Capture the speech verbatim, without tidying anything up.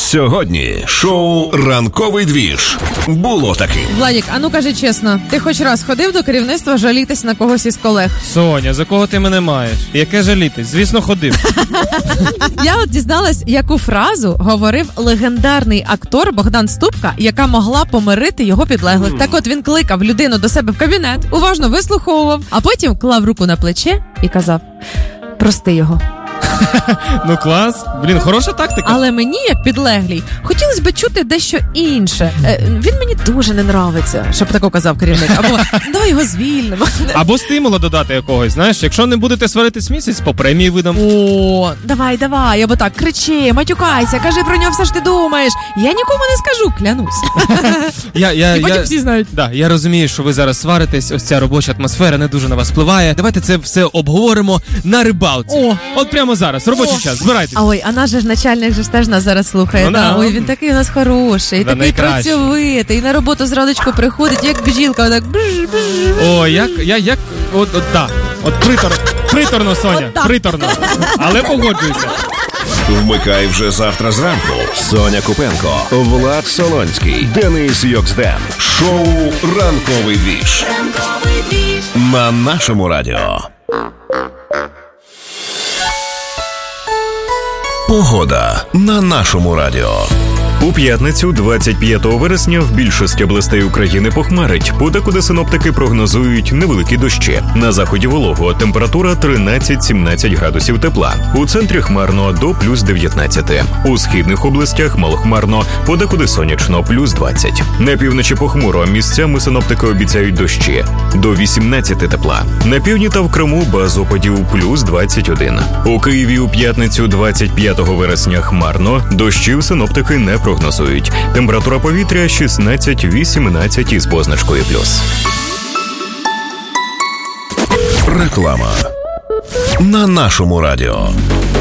Сьогодні шоу «Ранковий двіж». Було таки. Владік, а ну кажи чесно, ти хоч раз ходив до керівництва жалітись на когось із колег? Соня, за кого ти мене маєш? Яке жалітись? Звісно, ходив. Я от дізналась, яку фразу говорив легендарний актор Богдан Ступка, яка могла помирити його підлеглих. Так от він кликав людину до себе в кабінет, уважно вислуховував, а потім клав руку на плече і казав: прости його. Ну клас, блін, хороша тактика. Але мені, як підлеглій, хотілося б чути дещо інше. Е, він мені дуже не нравиться, щоб тако казав керівник. Або давай його звільнимо. Або стимула додати якогось, знаєш, якщо не будете сваритись місяць, по премії видам. О, давай, давай, або так, кричи, матюкайся, кажи про нього все, що ти думаєш. Я нікому не скажу, клянусь. Я, я, І потім я, всі знають. Да, я розумію, що ви зараз сваритесь, ось ця робоча атмосфера не дуже на вас впливає. Давайте це все обговоримо на рибалці. О. От прямо зараз, робочий О. час, збирайтесь. А ой, а наш же ж начальник же ж теж нас зараз слухає. Ну, да. да. Ой, він такий у нас хороший, Да, такий найкращий. працьовитий, на роботу з раночку приходить, як бджілка, отак. О, як, я, як, от, от, да, от притор, приторно, Соня, От так. приторно, але погоджуюся. Вмикай вже завтра зранку. Соня Купенко, Влад Солонський, Денис Йоксден. Шоу «Ранковий двіж». На нашому радіо. Погода на нашому радіо. У п'ятницю, двадцять п'ятого вересня, в більшості областей України похмарить. Подекуди синоптики прогнозують невеликі дощі. На заході волого, температура тринадцять-сімнадцять градусів тепла. У центрі хмарно до плюс дев'ятнадцять. У східних областях малохмарно, подекуди сонячно, плюс двадцять. На півночі похмуро, місцями синоптики обіцяють дощі. До вісімнадцяти тепла. На півдні та в Криму без опадів плюс двадцять один. У Києві у п'ятницю, двадцять п'ятого вересня хмарно, дощів синоптики не прогнозують. Температура повітря шістнадцять-вісімнадцять із позначкою плюс. Реклама на нашому радіо.